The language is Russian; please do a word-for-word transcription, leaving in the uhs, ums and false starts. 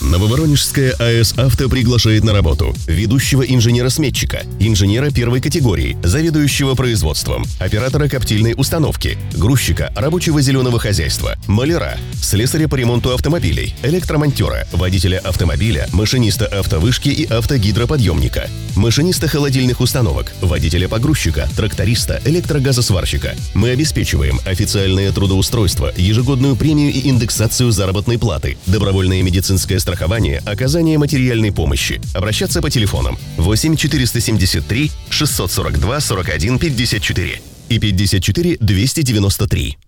Нововоронежская АЭС «Авто» приглашает на работу ведущего инженера-сметчика, инженера первой категории, заведующего производством, оператора коптильной установки, грузчика рабочего зеленого хозяйства, маляра, слесаря по ремонту автомобилей, электромонтера, водителя автомобиля, машиниста автовышки и автогидроподъемника, машиниста холодильных установок, водителя погрузчика, тракториста, электрогазосварщика. Мы обеспечиваем официальное трудоустройство, ежегодную премию и индексацию заработной платы, добровольное медицинское страхование, оказание материальной помощи. Обращаться по телефонам восемь четыреста семьдесят три шестьсот сорок два сорок один пятьдесят четыре и пятьдесят четыре двести девяносто три.